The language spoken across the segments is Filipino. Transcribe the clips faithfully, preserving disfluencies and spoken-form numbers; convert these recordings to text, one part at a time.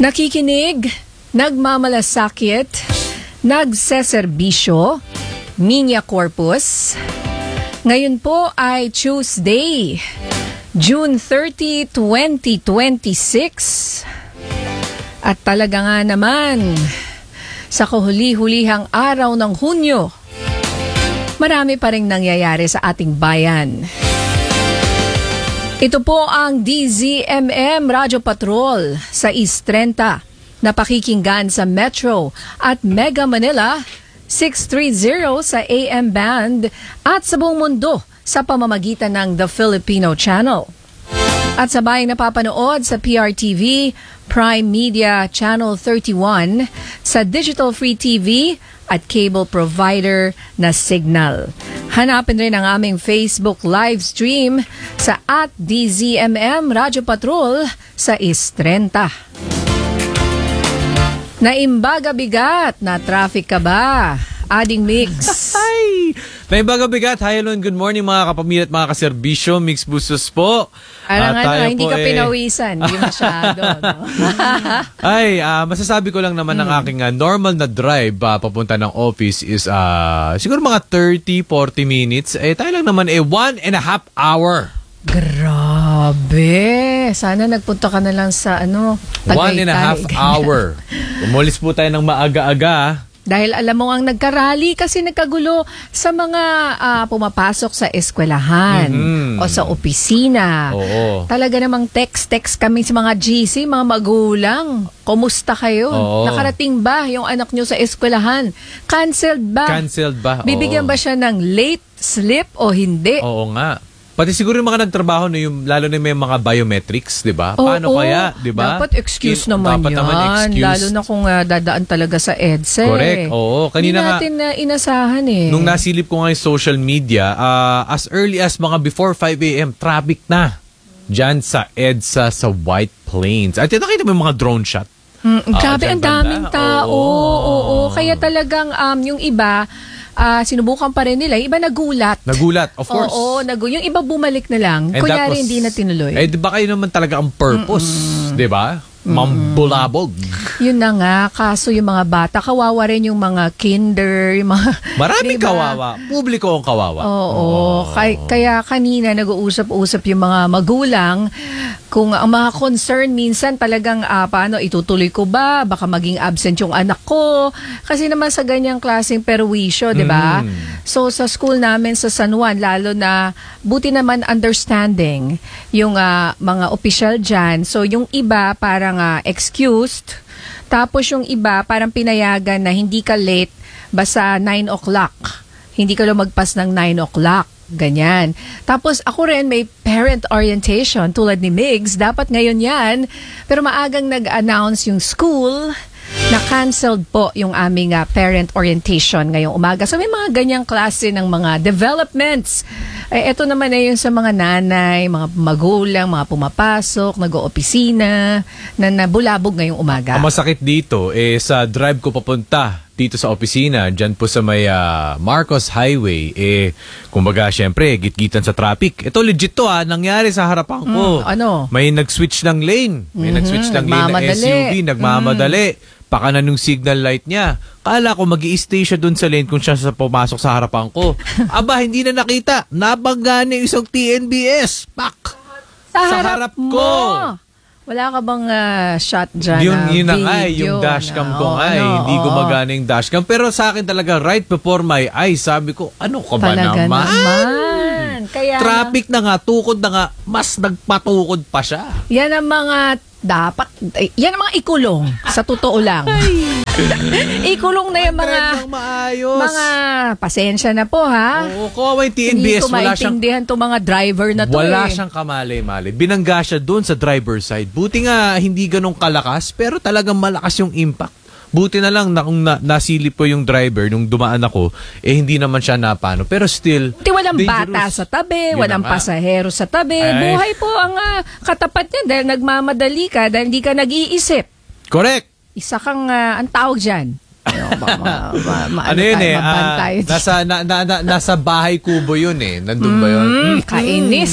Nakikinig, nagmamalasakit, nagseserbisyo, Minya Corpus. Ngayon po ay Tuesday, June thirtieth, twenty twenty-six. At talaga nga naman, sa kahuli-hulihang araw ng Hunyo, marami pa ring nangyayari sa ating bayan. Ito po ang D Z M M Radio Patrol sa East thirty na pakikinggan sa Metro at Mega Manila six thirty sa A M band at sa buong mundo sa pamamagitan ng The Filipino Channel. At sabay napapanood sa P R T V, Prime Media Channel thirty-one, sa Digital Free T V at cable provider na Signal. Hanapin rin ang aming Facebook live stream sa at D Z M M Radio Patrol sa East thirty. Naimbaga bigat na traffic ka ba, Ading Mix? Hi! Naimbaga bigat. Hi, hello and good morning mga kapamilya at mga kaserbisyo. Mix Bustos po. Alam nga na, hindi ka eh... pinawisan. Hindi masyado. No? Ay, uh, masasabi ko lang naman mm. ng aking uh, normal na drive uh, papunta ng office is uh, siguro mga thirty to forty minutes. Eh, tayo lang naman eh, one and a half hour. Grabe. Sana nagpunta ka na lang sa ano, Tagaytay. One and a half hour. Umulis po tayo ng maaga-aga. Dahil alam mo ang nagkarally kasi nagkagulo sa mga uh, pumapasok sa eskwelahan mm-hmm. o sa opisina. Oo. Talaga namang text-text kami sa mga G C, mga magulang. Kumusta kayo? Oo. Nakarating ba yung anak nyo sa eskwelahan? Cancelled ba? Cancelled ba? Bibigyan Oo. ba siya ng late slip o hindi? Oo nga. Pati siguro yung mga nagtrabaho no, yung lalo na may mga biometrics, 'di ba? Oh, Paano oh, kaya, 'di ba? Dapat excuse naman dapat 'yan. Naman excuse. Lalo na kung uh, dadaan talaga sa EDSA. Correct. Oo, kanina hindi natin na uh, inasahan eh. Nung nasilip ko nga yung social media, uh, as early as mga before five a m, traffic na diyan sa EDSA sa White Plains. At nakita mo yung mga drone shot. Mm, grabe, uh, ang daming tao. Oo, oo, oo. Kaya talagang um, yung iba Uh, sinubukan pa rin nila. Yung iba nagulat. Nagulat, of course. Oo, nagu yung iba bumalik na lang. And kunyari was, hindi na tinuloy. Eh, di ba kayo naman talaga ang purpose? Di ba? Mambulabog. Yun na nga. Kaso yung mga bata, kawawa rin yung mga kinder, yung mga... Maraming diba? kawawa. Publiko ang kawawa. Oo. Oh. Kaya, kaya kanina nag-uusap-usap yung mga magulang kung ang mga concern minsan talagang uh, paano itutuloy ko ba? Baka maging absent yung anak ko. Kasi naman sa ganyang klaseng perwisyo, di ba? Mm. So sa school namin sa San Juan, lalo na buti naman understanding yung uh, mga opisyal dyan. So yung iba parang uh, excused. Tapos yung iba parang pinayagan na hindi ka late basta nine o'clock. Hindi ka lumagpas ng nine o'clock. Ganyan. Tapos ako rin may parent orientation tulad ni Migs. Dapat ngayon yan. Pero maagang nag-announce yung school na canceled po yung aming uh, parent orientation ngayong umaga. So may mga ganyang klase ng mga developments. Eh, ito naman na yun sa mga nanay, mga magulang, mga pumapasok, nag-oopisina, na nabulabog ngayong umaga. Ang masakit dito, eh, sa drive ko papunta dito sa opisina, dyan po sa may uh, Marcos Highway, eh, kumbaga, syempre, gitgitan sa traffic. Ito, legit to ha, nangyari sa harapan ko. Mm, ano? May nag-switch ng lane. May mm-hmm. nag-switch ng lane ng S U V, nagmamadali. Mm. Pakanan yung signal light niya. Kala ko mag-i-stay siya dun sa lane kung siya sa pumasok sa harapan ko. Aba, hindi na nakita. Nabangga na yung isang T N B S. Pak! Sa, sa harap, harap mo. ko. Wala ka bang uh, shot dyan yun, na yun video? na nga, yung dashcam na, ko oh, nga, ano, hindi oh. gumagana yung dashcam. Pero sa akin talaga, right before my eyes, sabi ko, ano ka ba talaga naman? naman. Kaya traffic na nga, tukod na nga, mas nagpatukod pa siya. Yan ang mga dapat, yan ang mga ikulong, sa totoo lang. Ikulong na yung mga, mga pasensya na po ha. Oo, kawawa yung T N B S. Hindi ko maintindihan itong mga driver na to wala eh. siyang kamalay-malay. Binangga siya doon sa driver side. Buti nga hindi ganun kalakas, pero talagang malakas yung impact. Buti na lang na kung na, nasilip ko yung driver nung dumaan ako, eh hindi naman siya napano. Pero still, Di walang dangerous. Bata sa tabi, Yun walang pasahero sa tabi. Ay. Buhay po ang uh, katapat niya dahil nagmamadali ka, dahil hindi ka nag-iisip. Correct. Isa kang, uh, ang tawag dyan. Ano, ma, ma, ma, ma, ano, ano yun tayo, eh, uh, nasa, na, na, na, nasa bahay kubo yun eh. Nandun ba yun? Mm, kainis.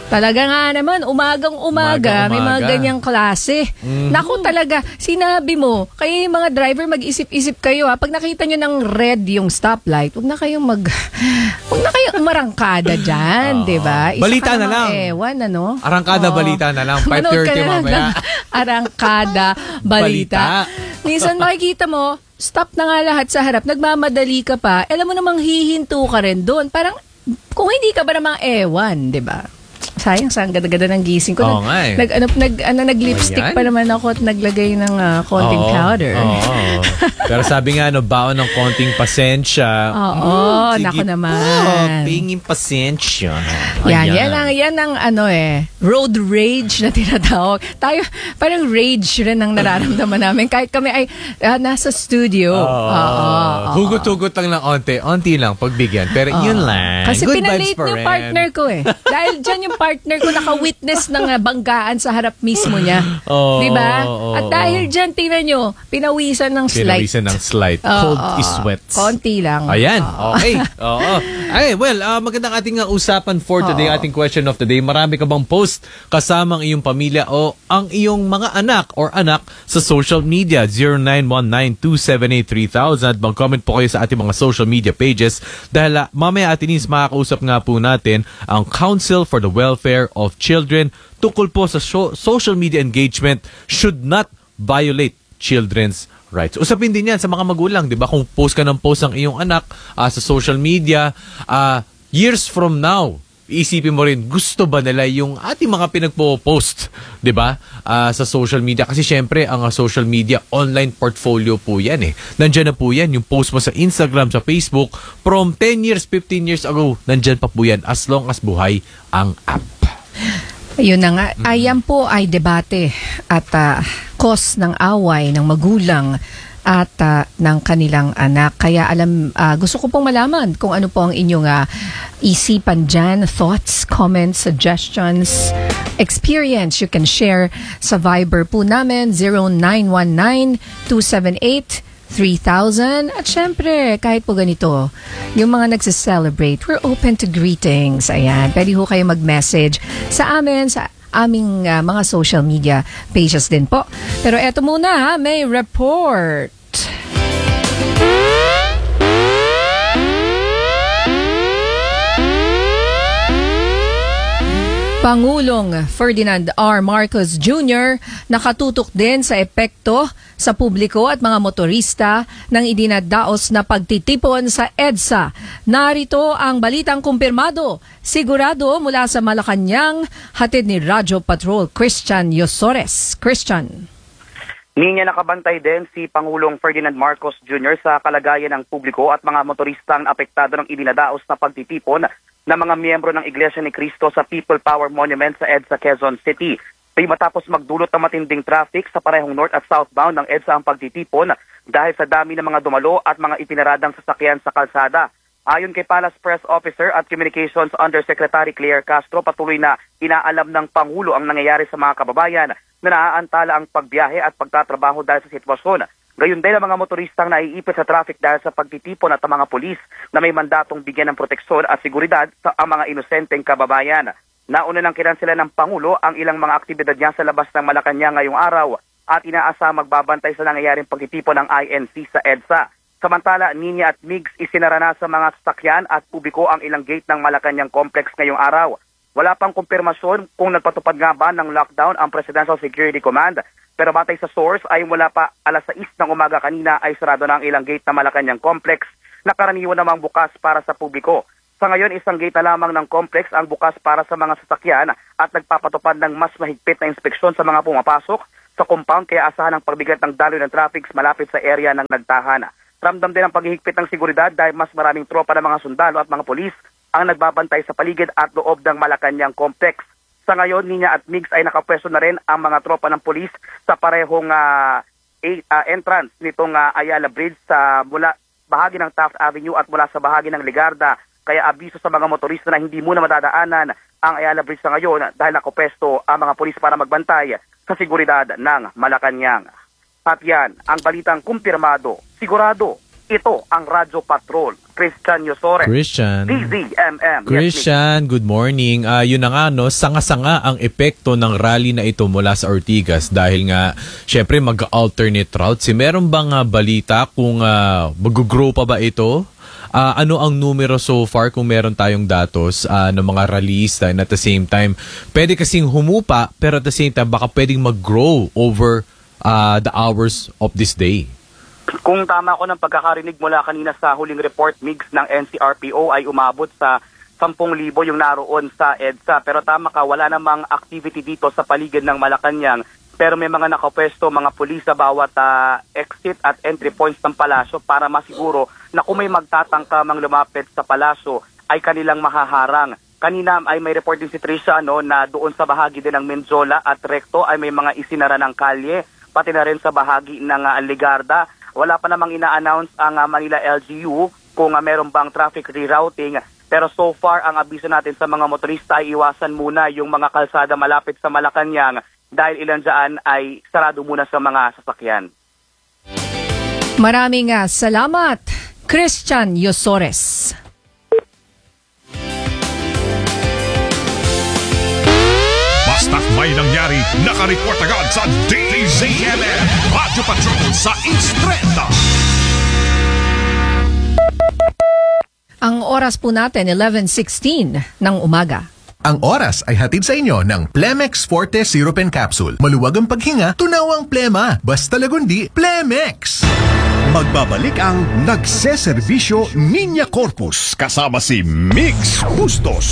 Talaga nga naman, umagang-umaga, may mga Umagang-umaga. ganyang klase. Mhm. Naku talaga, sinabi mo, kaya yung mga driver mag-isip-isip kayo ha. Pag nakita nyo ng red yung stoplight, huwag na kayong mag... huwag na kayong umarangkada dyan, Oo. di ba? Isa Balita ka na namang lang. Ewan, ano? Arangkada Oo. balita na lang, Manood ka five thirty na lang mamaya. ng Arangkada balita. Minsan makikita mo, stop na nga lahat sa harap, nagmamadali ka pa, alam mo namang hihinto ka rin doon. Parang, kung hindi ka ba namang ewan, di ba? Sayang, sa ang ganda-ganda ng gising ko. Oo nag, nga eh. nag, ano, nag, ano, nag-lipstick Ayan. pa naman ako at naglagay ng ah, konting Oo, powder. Oo. Pero sabi nga, no, baon ng konting pasensya. Oo, Mm, naku sige naman. po, pingin pasensya. Yan, Ayan. yan ang, yan ang ano eh, road rage na tinatawag. Tayo, parang rage rin ang nararamdaman namin. Kahit kami ay ah, nasa studio. Oo. Oo, oo. Hugot-hugot lang ng onti. Onti lang, pagbigyan. Pero Oo. yun lang. Kasi Good pinalate vibes pa yung rin. partner ko eh. Dahil dyan yung partner ko naka-witness ng ah, banggaan sa harap mismo niya. Oo, Di ba? oo, At oo. dahil dyan, tingnan nyo, pinawisan ng slight. Pinawisan ng slight. Oo, Cold oo. is wet. Konti lang. Ayan. Oo. Okay. Oo. Ay, well, uh, magandang ating uh, usapan for today, Oo. ating question of the day. Marami ka bang post kasama ang iyong pamilya o ang iyong mga anak or anak sa social media? zero nine one nine two seven eight three thousand. Mag-comment po kayo sa ating mga social media pages dahil uh, mamaya atinis makakausap nga po natin ang Council for the Welfare of Children tungkol po sa so- social media engagement should not violate children's rights. Usapin din yan sa mga magulang, di ba? Kung post ka ng post ng iyong anak ah, sa social media, ah, years from now, isipin mo rin, gusto ba nila yung ating mga pinagpo-post, di ba? Ah, sa social media. Kasi syempre, ang ah, social media, online portfolio po yan eh. Nandyan na po yan, yung post mo sa Instagram, sa Facebook, from ten years, fifteen years ago, nandyan pa po yan, as long as buhay ang app. Ayun na nga. Ayan po ay debate at ah, cause ng away ng magulang at ah, ng kanilang anak. Kaya alam, ah, gusto ko pong malaman kung ano po ang inyong ah, isipan dyan, thoughts, comments, suggestions, experience you can share sa Viber po namin zero nine one nine two seven eight three thousand. At syempre, kahit po ganito, yung mga nagse-celebrate, we're open to greetings. Ayan, pwede ho kayo mag-message sa amin, sa aming uh, mga social media pages din po. Pero eto muna ha, may report. Pangulong Ferdinand R. Marcos Junior nakatutok din sa epekto sa publiko at mga motorista ng idinadaos na pagtitipon sa EDSA. Narito ang balitang kumpirmado, sigurado mula sa Malacanang, hatid ni Radyo Patrol Christian Yosores. Christian. Niya nakabantay din si Pangulong Ferdinand Marcos Junior sa kalagayan ng publiko at mga motoristang apektado ng idinadaos na pagtitipon na mga miyembro ng Iglesia ni Cristo sa People Power Monument sa EDSA Quezon City. Ay matapos magdulot ng matinding traffic sa parehong north at southbound ng EDSA ang pagtitipon dahil sa dami ng mga dumalo at mga ipinaradang sasakyan sa kalsada. Ayon kay Palace Press Officer at Communications Undersecretary Claire Castro, patuloy na inaalam ng Pangulo ang nangyayari sa mga kababayan na naaantala ang pagbiyahe at pagtatrabaho dahil sa sitwasyon. Gayon din ang mga motoristang naiipit sa traffic dahil sa pagtitipon at ang mga pulis na may mandatong bigyan ng proteksyon at seguridad sa ang mga inosenteng kababayan. Nauna nang kinansela ng Pangulo ang ilang mga aktibidad niya sa labas ng Malacanang ngayong araw at inaasa magbabantay sa nangyayaring pagtitipon ng I N C sa EDSA. Samantala, Ninya at Migs isinara na sa mga sasakyan at publiko ang ilang gate ng Malacanang Complex ngayong araw. Wala pang kumpirmasyon kung nagpatupad nga ba ng lockdown ang Presidential Security Command. Pero batay sa source ay mula pa alas sais ng umaga kanina ay sarado na ang ilang gate ng Malacanang Complex na karaniwan namang bukas para sa publiko. Sa ngayon, isang gate na lamang ng complex ang bukas para sa mga sasakyan at nagpapatupad ng mas mahigpit na inspeksyon sa mga pumapasok sa compound kaya asahan ang pagbigat ng daloy ng traffic malapit sa area ng nagtahan. Ramdam din ang paghihigpit ng seguridad dahil mas maraming tropa ng mga sundalo at mga polis ang nagbabantay sa paligid at loob ng Malacanang Complex. Sa ngayon, Ninya at Migs ay nakapwesto na rin ang mga tropa ng pulis sa parehong uh, uh, entrance nitong uh, Ayala Bridge sa mula bahagi ng Taft Avenue at mula sa bahagi ng Ligarda. Kaya abiso sa mga motorista na hindi muna madadaanan ang Ayala Bridge sa ngayon dahil nakapwesto ang mga pulis para magbantay sa seguridad ng Malacanang. At yan, ang balitang kumpirmado, sigurado Ito ang Radyo Patrol. Christian Yosores. Christian. D Z M M. Christian, good morning. Ah, yun na nga, no, sanga-sanga ang epekto ng rally na ito mula sa Ortigas dahil nga, syempre, mag-alternate route. Si meron bang ah, balita kung uh, mag-grow pa ba ito? Uh, ano ang numero so far kung meron tayong datos uh, ng mga rallyista and at the same time, pwede kasing humupa pero at the same time, baka pwedeng mag-grow over uh, the hours of this day. Kung tama ko ng pagkakarinig mula kanina sa huling report, Migs, ng N C R P O ay umabot sa ten thousand yung naroon sa EDSA. Pero tama ka, wala namang activity dito sa paligid ng Malacanang. Pero may mga nakapwesto, mga pulis sa bawat uh, exit at entry points ng palasyo para masiguro na kung may magtatangkamang lumapit sa palasyo ay kanilang mahaharang. Kanina ay may report din si Trisha ano, na doon sa bahagi din ng Menjola at Recto ay may mga isinara ng kalye, pati na rin sa bahagi ng uh, Ligarda. Wala pa namang ina-announce ang uh, Manila L G U kung uh, meron bang traffic rerouting. Pero so far, ang abiso natin sa mga motorista ay iwasan muna yung mga kalsada malapit sa Malacanang dahil ilan dyan ay sarado muna sa mga sasakyan. Maraming uh, salamat, Christian Yosores. Basta't may nangyari, nakareport agad sa D Z M M Radyo Patrol sa Istreta. Ang oras po natin, eleven sixteen ng umaga. Ang oras ay hatid sa inyo ng Plemex Forte Syrup and Capsule. Maluwag ang paghinga, tunawang plema. Basta lagundi, Plemex! Magbabalik ang nagseservisyo Niña Corpus kasama si Migs Bustos.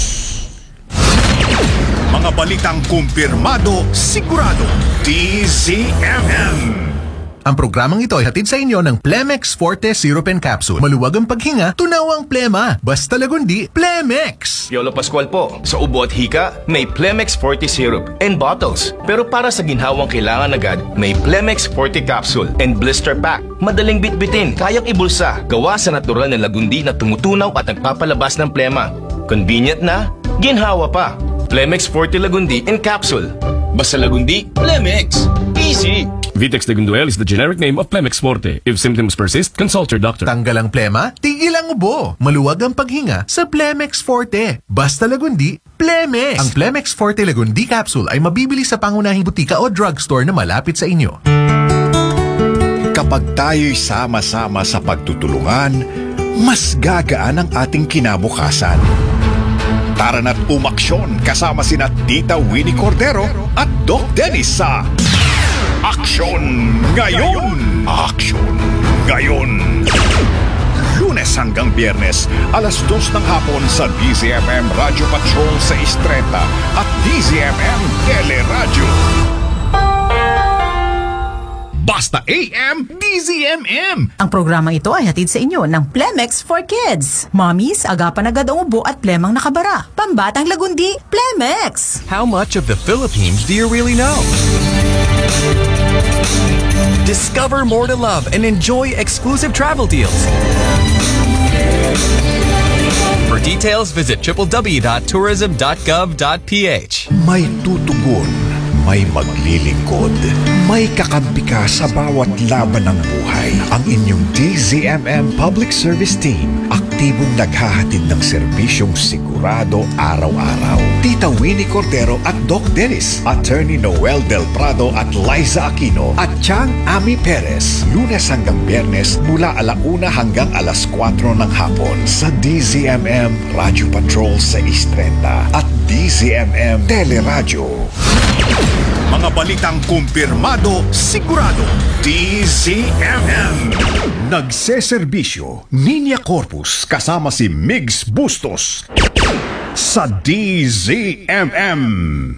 Mga balitang kumpirmado, sigurado, D Z M M. Ang programang ito ay hatid sa inyo ng Plemex Forte Syrup and Capsule. Maluwag ang paghinga, tunawang plema. Basta lagundi, Plemex! Piolo Pascual po. Sa ubo at hika, may Plemex Forte Syrup and bottles. Pero para sa ginhawang kailangan agad, may Plemex Forte Capsule and blister pack. Madaling bitbitin, kayang ibulsa. Gawa sa natural na lagundi na tumutunaw at nagpapalabas ng plema. Convenient na, ginhawa pa. Plemex Forte Lagundi and Capsule. Basta lagundi, Plemex. Easy! Vitex Legunduel is the generic name of Plemex Forte. If symptoms persist, consult your doctor. Tanggal ang plema, tigil ang ubo. Maluwag ang paghinga sa Plemex Forte. Basta lagundi, Plemex! Ang Plemex Forte Lagundi Capsule ay mabibili sa pangunahing butika o drugstore na malapit sa inyo. Kapag tayo'y sama-sama sa pagtutulungan, mas gagaan ang ating kinabukasan. Tara na't umaksyon kasama sina Tita Winnie Cordero at Doc Dennis sa Aksyon Ngayon! Aksyon Ngayon! Lunes hanggang Biyernes, alas dos ng hapon sa D Z M M Radyo Patrol sa Istreta at D Z M M Teleradyo. Basta A M, D Z M M! Ang programa ito ay hatid sa inyo ng Plemex for Kids. Mommies, agapan agad ang ubo at plemang nakabara. Pambatang lagundi, Plemex! How much of the Philippines do you really know? Discover more to love and enjoy exclusive travel deals. For details, visit w w w dot tourism dot gov dot p h. May tutugon, may maglilingkod, may kakampi ka sa bawat laban ng buhay. Ang inyong D Z M M Public Service Team, aktibong naghahatid ng serbisyong sigurado araw-araw. Tita Winnie Cordero at Doc Dennis, Attorney Noel Del Prado at Liza Aquino, at Chang Ami Perez, Lunes hanggang Biyernes mula alauna hanggang alas kwatro ng hapon sa D Z M M Radyo Patrol sa Istreta at D Z M M Teleradyo. Mga balitang kumpirmado, sigurado, D Z M M. Nagseserbisyo, Niña Corpus kasama si Migs Bustos sa D Z M M.